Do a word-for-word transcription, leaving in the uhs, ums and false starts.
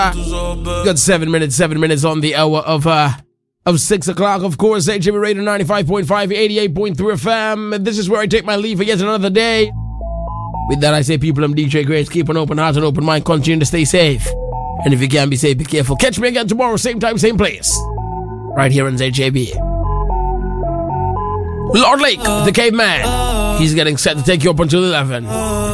Got seven minutes, seven minutes on the hour of uh of six o'clock. Of course, H M B Radio ninety-five point five, eighty-eight point three F M. This is where I take my leave for yet another day. With that, I say, people, I'm D J Grace. Keep an open heart and open mind. Continue to stay safe. And if you can be safe, be careful. Catch me again tomorrow, same time, same place. Right here on Z J B. Lord Lake, the caveman. He's getting set to take you up until eleven.